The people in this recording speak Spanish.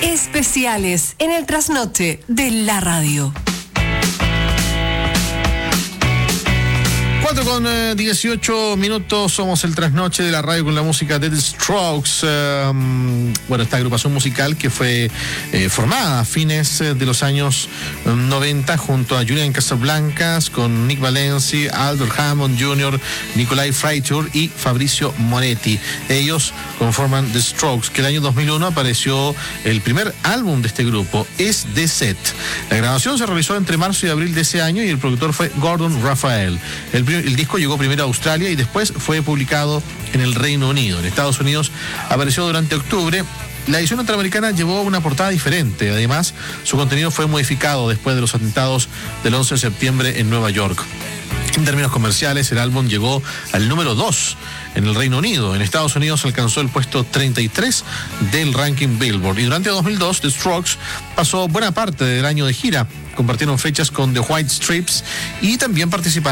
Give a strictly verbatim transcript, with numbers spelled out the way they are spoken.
Especiales en el trasnoche de la radio. cuatro con dieciocho minutos, somos el trasnoche de la radio con la música de The Strokes. Um, bueno, esta agrupación musical que fue eh, formada a fines de los años noventa junto a Julian Casablancas, con Nick Valenci, Aldo Hammond junior, Nicolai Freitur y Fabrizio Moretti. Ellos conforman The Strokes, que el año dos mil uno apareció el primer álbum de este grupo, Es The Set. La grabación se realizó entre marzo y abril de ese año y el productor fue Gordon Raphael. El El disco llegó primero a Australia y después fue publicado en el Reino Unido. En Estados Unidos apareció durante octubre. La edición norteamericana llevó una portada diferente. Además, su contenido fue modificado después de los atentados del once de septiembre en Nueva York. En términos comerciales, el álbum llegó al número dos en el Reino Unido. En Estados Unidos alcanzó el puesto treinta y tres del ranking Billboard. Y durante dos mil dos, The Strokes pasó buena parte del año de gira. Compartieron fechas con The White Stripes y también participaron